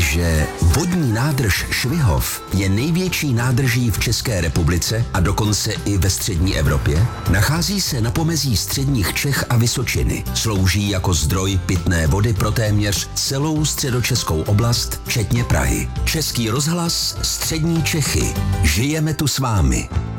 že vodní nádrž Švihov je největší nádrží v České republice a dokonce i ve střední Evropě? Nachází se na pomezí středních Čech a Vysočiny. Slouží jako zdroj pitné vody pro téměř celou středočeskou oblast, včetně Prahy. Český rozhlas, střední Čechy. Žijeme tu s vámi.